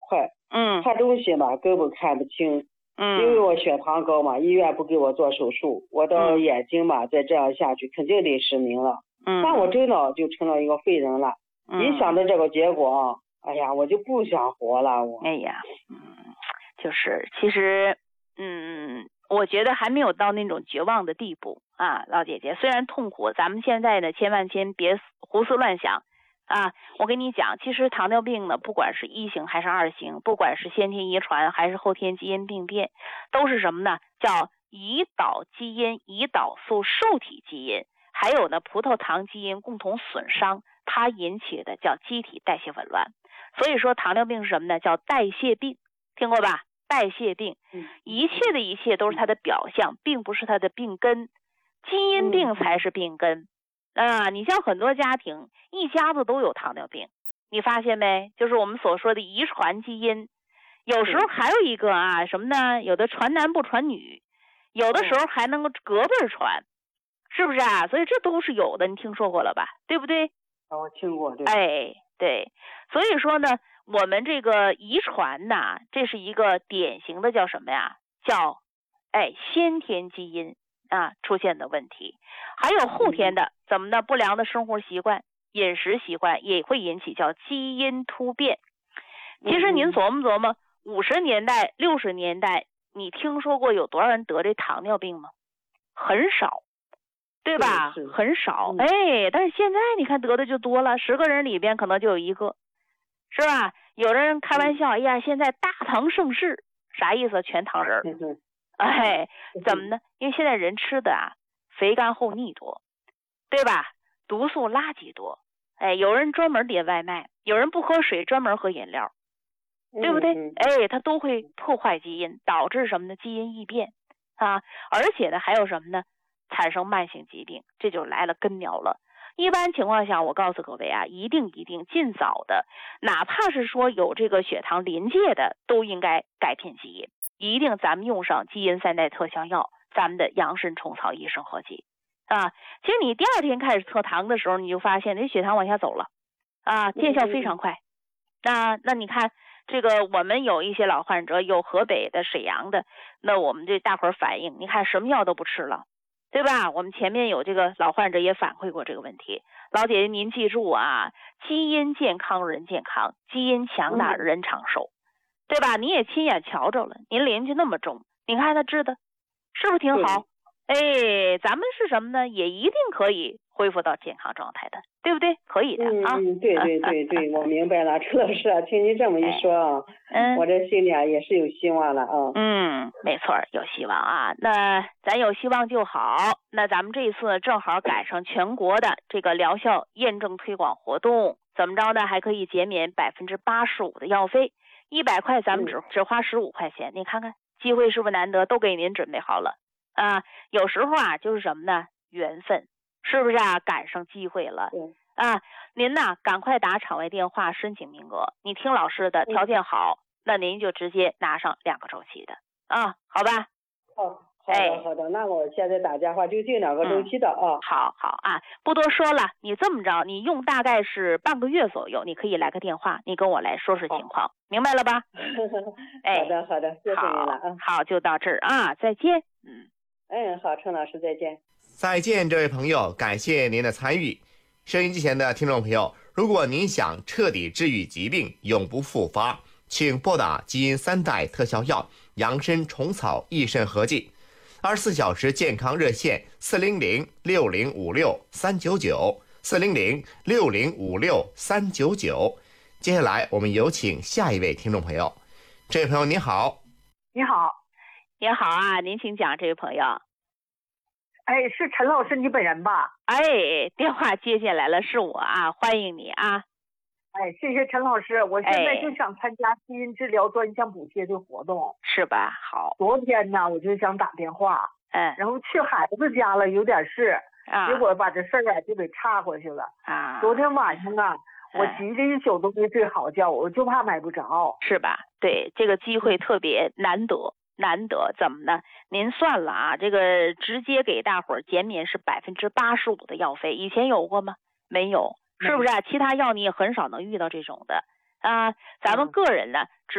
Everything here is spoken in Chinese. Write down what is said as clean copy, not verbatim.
快，看东西嘛根本看不清，因为我血糖高嘛，医院不给我做手术，我的眼睛嘛再这样下去肯定得失明了，那我真的就成了一个废人了，一想到这个结果，哎呀，我就不想活了， 哎呀，就是其实我觉得还没有到那种绝望的地步啊，老姐姐，虽然痛苦，咱们现在呢千万别胡思乱想啊。我跟你讲，其实糖尿病呢，不管是1型还是2型，不管是先天遗传还是后天基因病变，都是什么呢？叫胰岛基因、胰岛素受体基因，还有呢葡萄糖基因共同损伤，它引起的叫机体代谢紊乱。所以说糖尿病是什么呢？叫代谢病，听过吧？代谢病，一切的一切都是它的表象，并不是它的病根，基因病才是病根啊！你像很多家庭一家子都有糖尿病，你发现没？就是我们所说的遗传基因。有时候还有一个啊，什么呢？有的传男不传女，有的时候还能够隔辈传，是不是啊？所以这都是有的，你听说过了吧？对不对？ 我听过，对。 哎，对，所以说呢，我们这个遗传呐，这是一个典型的叫什么呀？叫先天基因啊出现的问题，还有后天的怎么的不良的生活习惯、饮食习惯也会引起叫基因突变。其实您琢磨琢磨，50年代、60年代，你听说过有多少人得这糖尿病吗？很少。对吧？很少，但是现在你看得的就多了，10个人里边可能就有1个，是吧？有人开玩笑，哎呀，现在大糖盛世，啥意思？全糖人怎么呢？因为现在人吃的啊，肥甘厚腻多，对吧？毒素垃圾多，有人专门点外卖，有人不喝水，专门喝饮料，对不对？它都会破坏基因，导致什么呢？基因异变啊，而且呢，还有什么呢？产生慢性疾病，这就来了根苗了。一般情况下，我告诉各位啊，一定尽早的，哪怕是说有这个血糖临界的，都应该改变基因，一定咱们用上基因3代特效药，咱们的羊参虫草益生合剂啊。其实你第2天开始测糖的时候，你就发现这血糖往下走了啊，见效非常快。那你看这个，我们有一些老患者，有河北的、沈阳的，那我们这大伙儿反映，你看什么药都不吃了。对吧？我们前面有这个老患者也反馈过这个问题。老姐姐您记住啊，基因健康人健康，基因强大人长寿，对吧？你也亲眼瞧着了，您邻居那么重，你看他治的是不是挺好？咱们是什么呢？也一定可以恢复到健康状态的，对不对？可以的啊。 对，我明白了，陈老师啊，听您这么一说啊，我这心里啊也是有希望了啊。 没错，有希望啊。那咱有希望就好。那咱们这一次正好赶上全国的这个疗效验证推广活动，怎么着呢？还可以减免85%的药费，100块咱们只花15块钱。你看看机会是不是难得？都给您准备好了啊。有时候啊，就是什么呢？缘分。是不是啊？赶上机会了啊！您呢，赶快打场外电话申请名额。你听老师的，条件好，那您就直接拿上2个周期的啊，好吧？ 好的，那我现在打电话就定2个周期的啊。 好啊，不多说了，你这么着，你用大概是半个月左右，你可以来个电话，你跟我来说情况，明白了吧？ 好的，谢谢您了。 好，就到这儿啊，再见。 好，陈老师再见。 再见，这位朋友，感谢您的参与。收音机前的听众朋友，如果您想彻底治愈疾病，永不复发，请拨打基因3代特效药羊参虫草益肾合剂24小时健康热线400-6056-399，400-6056-399。接下来我们有请下一位听众朋友。这位朋友您好。 你好啊，您请讲，这位朋友。 是陈老师你本人吧？ 电话接进来了，是我啊，欢迎你啊。 谢谢陈老师，我现在就想参加基因治疗专项补贴的活动， 是吧？好， 昨天呢我就想打电话，然后去孩子家了，有点事，结果把这事儿就给岔过去了啊。昨天晚上啊，我急了一宿都没睡好觉，我就怕买不着， 是吧？对，这个机会特别难得，怎么呢？您算了啊，这个直接给大伙儿减免是85%的药费，以前有过吗？没有，是不是啊？其他药你也很少能遇到这种的啊。咱们个人呢，